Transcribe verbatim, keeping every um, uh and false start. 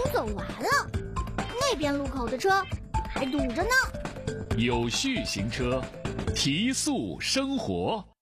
走完了，那边路口的车还堵着呢。 有序行车，提速生活。